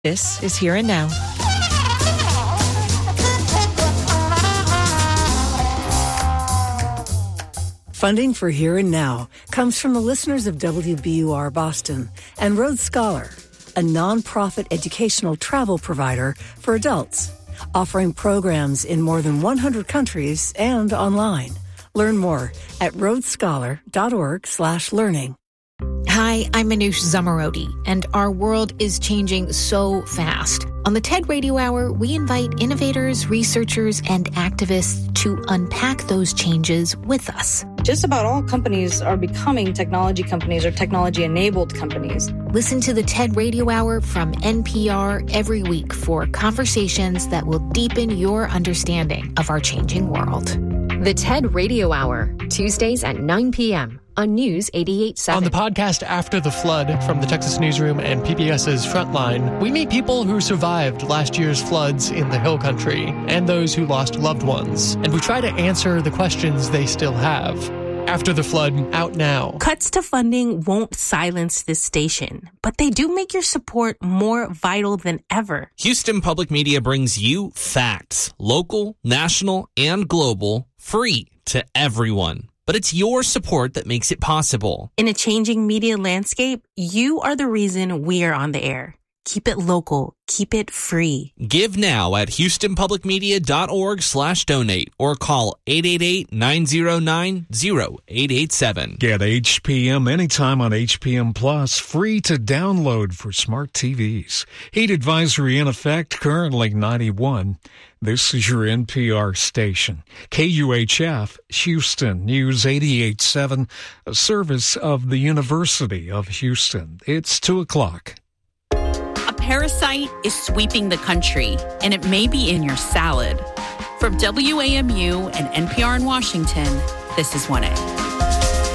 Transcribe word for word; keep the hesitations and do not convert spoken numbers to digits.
This is Here and Now. Funding for Here and Now comes from the listeners of W B U R Boston and Rhodes Scholar, a nonprofit educational travel provider for adults, offering programs in more than one hundred countries and online. Learn more at rhodesscholar.org slash learning. Hi, I'm Manoush Zamarodi, and our world is changing so fast. On the TED Radio Hour, we invite innovators, researchers, and activists to unpack those changes with us. Just about all companies are becoming technology companies or technology-enabled companies. Listen to the TED Radio Hour from N P R every week for conversations that will deepen your understanding of our changing world. The TED Radio Hour, Tuesdays at nine p.m. on News eighty-eight point seven. On the podcast After the Flood from the Texas Newsroom and PBS's Frontline, we meet people who survived last year's floods in the Hill Country and those who lost loved ones. And we try to answer the questions they still have. After the Flood, out now. Cuts to funding won't silence this station, but they do make your support more vital than ever. Houston Public Media brings you facts, local, national, and global, free to everyone. But it's your support that makes it possible. In a changing media landscape, you are the reason we are on the air. Keep it local. Keep it free. Give now at houstonpublicmedia.org slash donate or call eight eight eight, nine oh nine, oh eight eight seven. Get H P M anytime on H P M Plus, free to download for smart T Vs. Heat advisory in effect, currently ninety-one. This is your N P R station. K U H F, Houston, News eighty-eight point seven, a service of the University of Houston. It's two o'clock. A parasite is sweeping the country, and it may be in your salad. From W A M U and N P R in Washington, this is one A.